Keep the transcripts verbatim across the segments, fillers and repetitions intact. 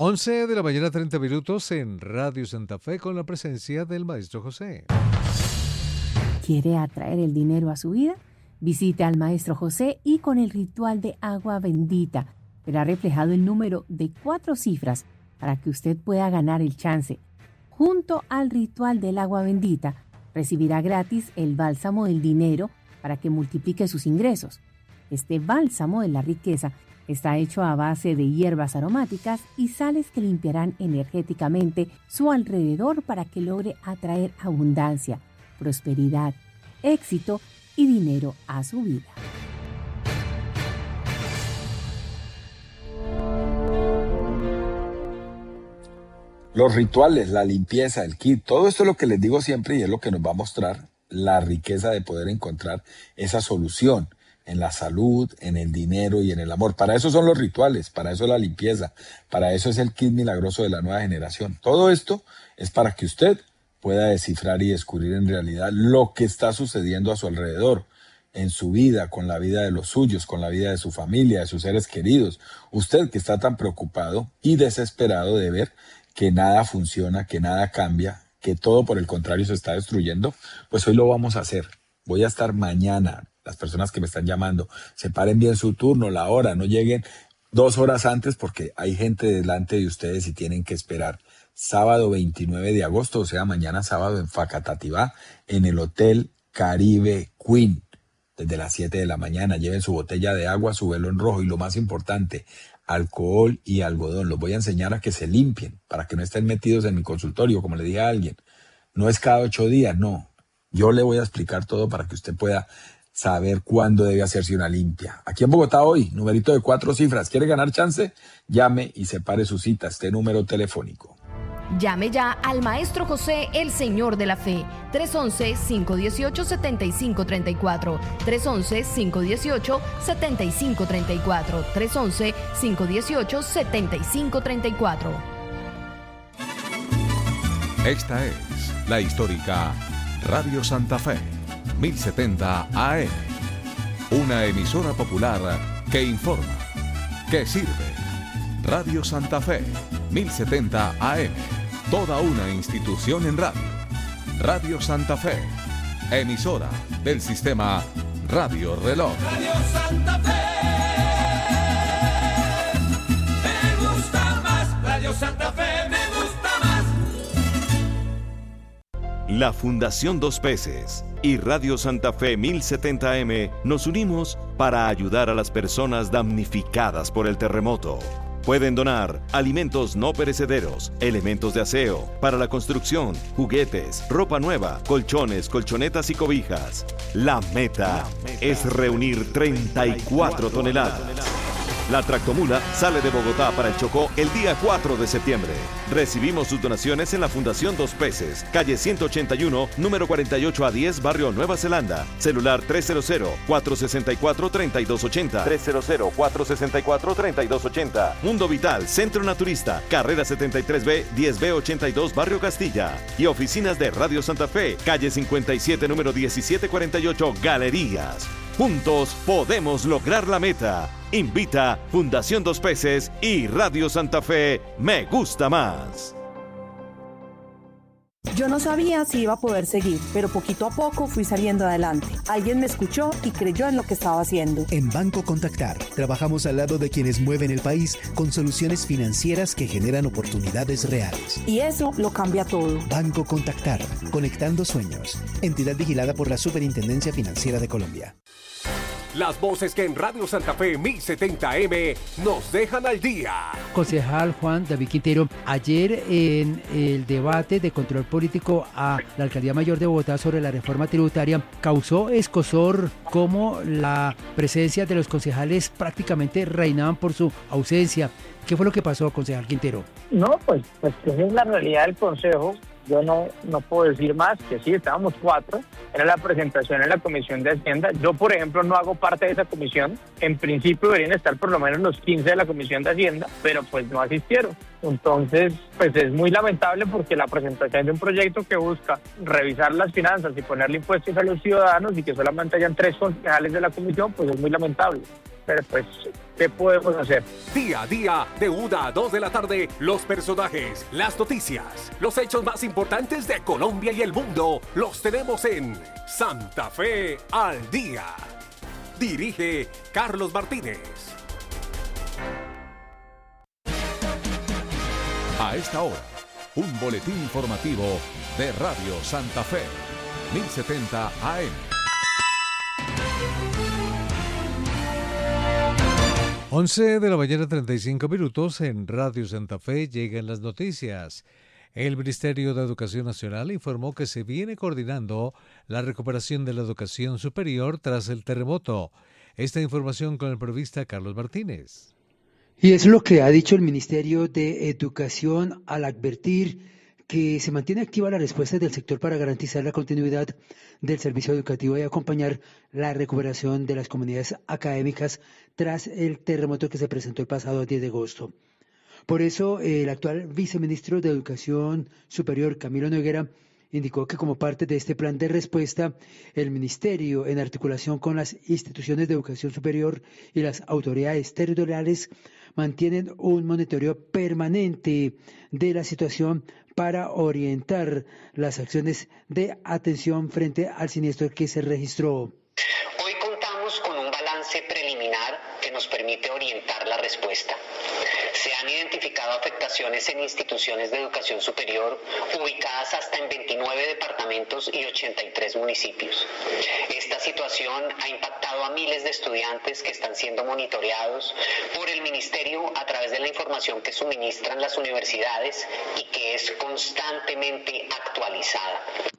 once de la mañana, treinta minutos en Radio Santa Fe con la presencia del Maestro José. ¿Quiere atraer el dinero a su vida? Visite al Maestro José y con el ritual de agua bendita verá reflejado el número de cuatro cifras para que usted pueda ganar el chance. Junto al ritual del agua bendita, recibirá gratis el bálsamo del dinero para que multiplique sus ingresos. Este bálsamo de la riqueza está hecho a base de hierbas aromáticas y sales que limpiarán energéticamente su alrededor para que logre atraer abundancia, prosperidad, éxito y dinero a su vida. Los rituales, la limpieza, el kit, todo esto es lo que les digo siempre y es lo que nos va a mostrar la riqueza de poder encontrar esa solución en la salud, en el dinero y en el amor. Para eso son los rituales, para eso es la limpieza, para eso es el kit milagroso de la nueva generación. Todo esto es para que usted pueda descifrar y descubrir en realidad lo que está sucediendo a su alrededor, en su vida, con la vida de los suyos, con la vida de su familia, de sus seres queridos. Usted que está tan preocupado y desesperado de ver que nada funciona, que nada cambia, que todo por el contrario se está destruyendo, pues hoy lo vamos a hacer. Voy a estar mañana. Las personas que me están llamando, separen bien su turno, la hora, no lleguen dos horas antes porque hay gente delante de ustedes y tienen que esperar. Sábado veintinueve de agosto, o sea, mañana sábado en Facatativá, en el Hotel Caribe Queen, desde las siete de la mañana. Lleven su botella de agua, su velo en rojo y lo más importante, alcohol y algodón. Los voy a enseñar a que se limpien para que no estén metidos en mi consultorio, como le dije a alguien. No es cada ocho días, no. Yo le voy a explicar todo para que usted pueda saber cuándo debe hacerse una limpia. Aquí en Bogotá hoy, numerito de cuatro cifras. ¿Quiere ganar chance? Llame y separe su cita, este número telefónico. Llame ya al Maestro José, el Señor de la Fe. tres once, cinco dieciocho, setenta y cinco treinta y cuatro. tres once, cinco dieciocho, setenta y cinco treinta y cuatro. tres once, cinco dieciocho, setenta y cinco treinta y cuatro. Esta es la histórica Radio Santa Fe. mil setenta A M, una emisora popular que informa, que sirve. Radio Santa Fe, mil setenta A M, toda una institución en radio. Radio Santa Fe, emisora del sistema Radio Reloj. Radio Santa Fe, me gusta más. Radio Santa Fe, me gusta más. La Fundación Dos Peces y Radio Santa Fe mil setenta A M nos unimos para ayudar a las personas damnificadas por el terremoto. Pueden donar alimentos no perecederos, elementos de aseo, para la construcción, juguetes, ropa nueva, colchones, colchonetas y cobijas. La meta, La meta es reunir treinta y cuatro toneladas. La tractomula sale de Bogotá para el Chocó el día cuatro de septiembre. Recibimos sus donaciones en la Fundación Dos Peces, calle ciento ochenta y uno, número cuarenta y ocho a diez, barrio Nueva Zelanda. Celular tres cero cero, cuatro seis cuatro, tres dos ocho cero. tres cero cero, cuatro seis cuatro, tres dos ocho cero. Mundo Vital, Centro Naturista, carrera setenta y tres B, diez B ochenta y dos, barrio Castilla. Y oficinas de Radio Santa Fe, calle cincuenta y siete, número diecisiete cuarenta y ocho, Galerías. Juntos podemos lograr la meta. Invita Fundación Dos Peces y Radio Santa Fe, me gusta más. Yo no sabía si iba a poder seguir, pero poquito a poco fui saliendo adelante. Alguien me escuchó y creyó en lo que estaba haciendo. En Banco Contactar, trabajamos al lado de quienes mueven el país con soluciones financieras que generan oportunidades reales. Y eso lo cambia todo. Banco Contactar, conectando sueños. Entidad vigilada por la Superintendencia Financiera de Colombia. Las voces que en Radio Santa Fe mil setenta M nos dejan al día. Concejal Juan David Quintero, ayer en el debate de control político a la Alcaldía Mayor de Bogotá sobre la reforma tributaria, causó escozor cómo la presencia de los concejales prácticamente reinaban por su ausencia. ¿Qué fue lo que pasó, concejal Quintero? No, pues, pues esa es la realidad del Consejo. Yo no, no puedo decir más, que sí, estábamos cuatro, era la presentación en la Comisión de Hacienda. Yo, por ejemplo, no hago parte de esa comisión. En principio deberían estar por lo menos los quince de la Comisión de Hacienda, pero pues no asistieron. Entonces, pues es muy lamentable porque la presentación de un proyecto que busca revisar las finanzas y ponerle impuestos a los ciudadanos y que solamente hayan tres concejales de la comisión, pues es muy lamentable. pero pues, ¿qué podemos hacer? Día a día, de una a dos de la tarde, los personajes, las noticias, los hechos más importantes de Colombia y el mundo, los tenemos en Santa Fe al Día. Dirige Carlos Martínez. A esta hora, un boletín informativo de Radio Santa Fe, mil setenta A M. once de la mañana, treinta y cinco minutos, en Radio Santa Fe llegan las noticias. El Ministerio de Educación Nacional informó que se viene coordinando la recuperación de la educación superior tras el terremoto. Esta información con el periodista Carlos Martínez. Y es lo que ha dicho el Ministerio de Educación al advertir que se mantiene activa la respuesta del sector para garantizar la continuidad del servicio educativo y acompañar la recuperación de las comunidades académicas tras el terremoto que se presentó el pasado diez de agosto. Por eso, el actual viceministro de Educación Superior, Camilo Noguera, indicó que como parte de este plan de respuesta, el Ministerio, en articulación con las instituciones de educación superior y las autoridades territoriales, mantienen un monitoreo permanente de la situación para orientar las acciones de atención frente al siniestro que se registró. Hoy contamos con un balance preliminar que nos permite orientar la respuesta. Se han identificado afectaciones en instituciones de educación superior ubicadas hasta en veintinueve departamentos y ochenta y tres municipios. Esta situación ha impactado a miles de estudiantes que están siendo monitoreados por el Ministerio a través de la información que suministran las universidades y que es constantemente actualizada.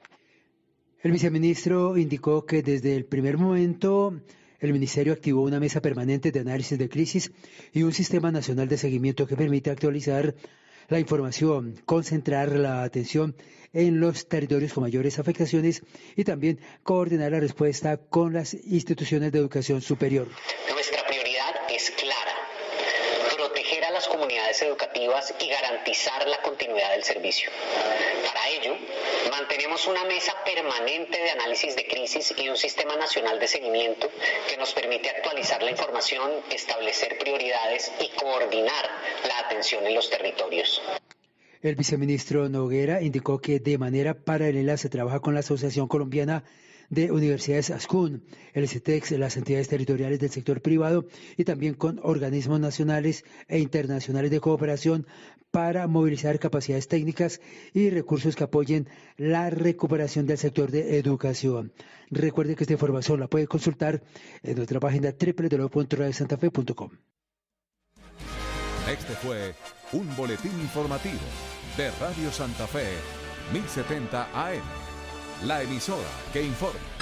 El viceministro indicó que desde el primer momento el Ministerio activó una mesa permanente de análisis de crisis y un sistema nacional de seguimiento que permite actualizar la información, concentrar la atención en los territorios con mayores afectaciones y también coordinar la respuesta con las instituciones de educación superior. Nuestra prioridad es clara: proteger a las comunidades educativas y garantizar la continuidad del servicio. Para ello, mantenemos una mesa permanente de análisis de crisis y un sistema nacional de seguimiento que nos permite actualizar la información, establecer prioridades y coordinar la atención en los territorios. El viceministro Noguera indicó que de manera paralela se trabaja con la Asociación Colombiana de Universidades ASCUN, el CETEX, las entidades territoriales del sector privado y también con organismos nacionales e internacionales de cooperación para movilizar capacidades técnicas y recursos que apoyen la recuperación del sector de educación. Recuerde que esta información la puede consultar en nuestra página doble u doble u doble u punto radio santa fe punto com. Este fue un boletín informativo de Radio Santa Fe, mil setenta A M, la emisora que informa.